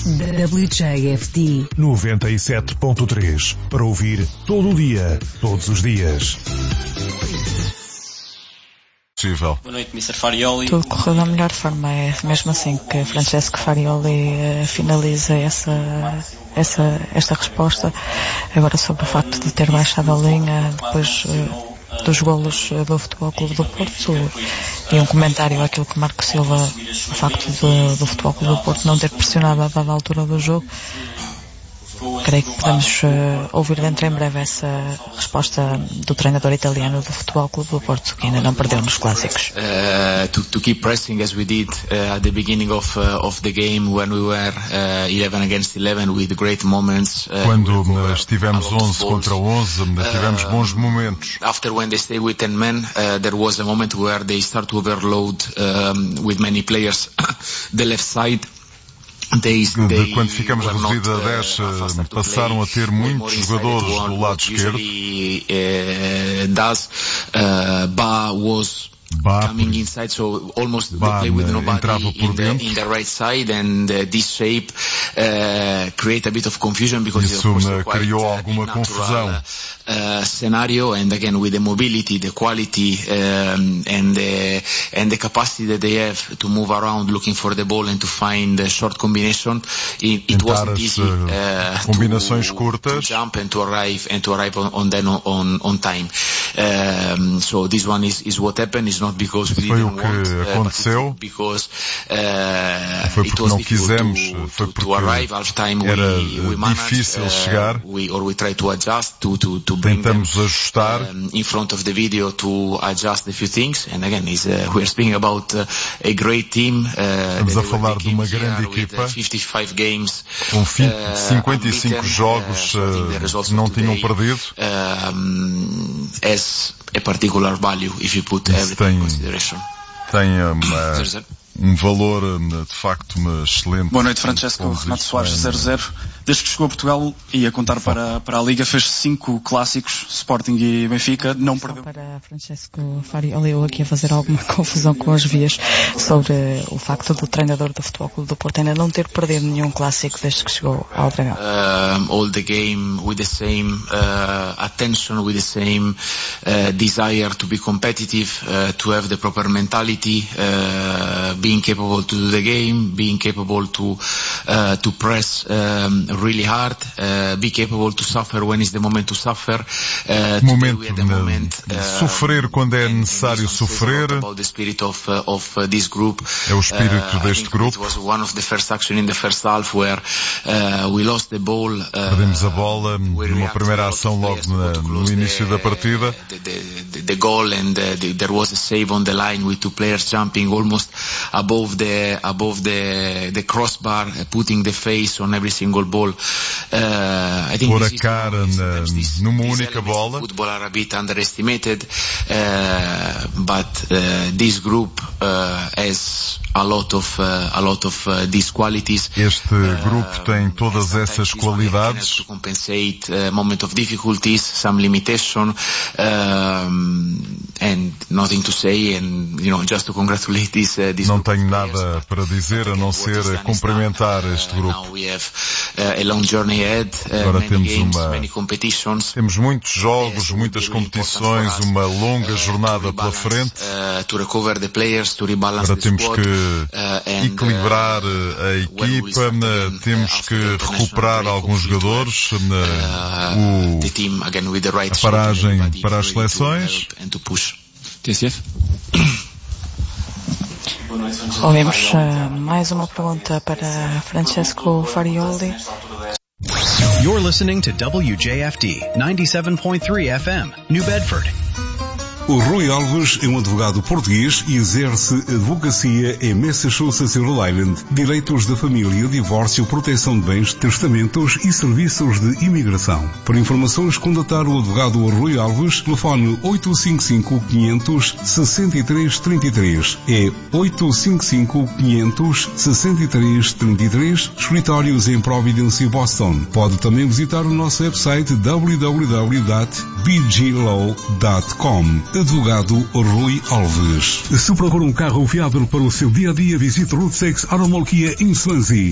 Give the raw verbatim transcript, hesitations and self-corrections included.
W J F D noventa e sete ponto três, para ouvir todo o dia, todos os dias. Possível. Boa noite, mister Farioli. Tudo correu da melhor forma, é mesmo assim que Francesco Farioli uh, finaliza essa, essa, esta resposta. Agora, sobre o facto de ter baixado a linha depois uh, dos golos do Futebol Clube do Porto, e um comentário àquilo que Marco Silva, o facto de, do Futebol Clube do Porto não ter pressionado a dada altura do jogo. Creio que podemos uh, ouvir dentro em breve essa resposta do treinador italiano do Futebol Clube do Porto, que ainda não perdeu nos clássicos. Uh, to, to keep pressing as we did uh, at the beginning of uh, of the game when we were uh, eleven against eleven with great moments. Uh, Quando estivemos onze contra onze, tivemos bons momentos. Uh, after when they stay with ten men, uh, there was a moment where they start to overload um, with many players the left side. De quando ficamos reduzidos a dez, passaram a ter muitos jogadores do lado esquerdo. Ba coming inside, so almost they play with nobody in the, in the right side, and uh, this shape uh, create a bit of confusion because Isso of course quite, criou uh, alguma confusão. Uh, scenario, and again with the mobility, the quality, um, and the and the capacity that they have to move around looking for the ball and to find a short combination, it, it wasn't easy uh, combinações to, curtas. to jump and to arrive and to arrive on, on then on on time. Um, so this one is is what happened. It's not because we foi didn't o que want, aconteceu. Uh, because uh, foi porque it was não quisemos, to, foi to, porque to arrive. Half time era we, we managed, difícil chegar. Uh, we or we try to adjust to to to bring Tentamos them ajustar um, in front of the video to adjust a few things. And again, is uh, we are speaking about uh, a great team. Uh, Estamos a falar de uma grande equipa fifty-five games, com cinquenta e cinco jogos, uh, não tinham perdido. Um, as a particular value if you put everything tem, in consideration. Tem uma, um valor de facto uma excelente. Boa noite, Francesco. Renato Soares, zero zero. Desde que chegou a Portugal e a contar para, para a Liga, fez cinco clássicos, Sporting e Benfica, não Só perdeu. Para Francesco Farioli, eu aqui a fazer alguma confusão com as vias sobre o facto do treinador do Futebol Clube do Porto ainda não ter perdido nenhum clássico desde que chegou ao Dragão. Um, all the game with the same uh, attention, with the same uh, desire to be competitive, uh, to have the proper mentality, uh, being capable to do the game, being capable to uh, to press um, really hard, uh, be capable to suffer when is the moment to suffer. Uh, momento the moment, de uh, sofrer quando é necessário sofrer. About the spirit of, uh, of uh, this group. É o espírito uh, deste grupo. It was one of the first action in the first half where uh, we lost the ball. Uh, Perdemos a bola numa primeira ação logo na, no início da partida. The, the, the goal and the, the, there was a save on the line with two players jumping almost above the above the the crossbar, uh, putting the face on every single ball. Uh, I think Pôr a cara na, numa única bola. Football are a bit underestimated, uh, but uh, this group uh, has a lot of uh, a lot of uh, these qualities. Este grupo uh, tem todas essas qualidades. To compensate uh, moment of difficulties, some limitation, um, and nothing to say, and you know, just to congratulate this. Uh, this não tenho nada para dizer a não ser cumprimentar este grupo. Now we have uh, a long journey ahead, uh, Agora many temos games, uma, many competitions. Temos muitos jogos, muitas competições, uma longa jornada pela frente. Agora temos que equilibrar a equipa, temos que recuperar alguns jogadores, o, a paragem para as seleções. T S F? Ouvimos uh, mais uma pergunta para Francesco Farioli. You're listening to W J F D ninety-seven point three F M, New Bedford. O Rui Alves é um advogado português e exerce advocacia em Massachusetts e Rhode Island, direitos da família, divórcio, proteção de bens, testamentos e serviços de imigração. Para informações, contatar o advogado Rui Alves, telefone oito cinco cinco, cinco zero zero, seis três três três. É oito cinco cinco, cinco zero zero, seis três três três, escritórios em Providence e Boston. Pode também visitar o nosso website w w w ponto b g law ponto com. Advogado Rui Alves. Se procura um carro fiável para o seu dia a dia, visite Route seis Automall Kia em Swansea.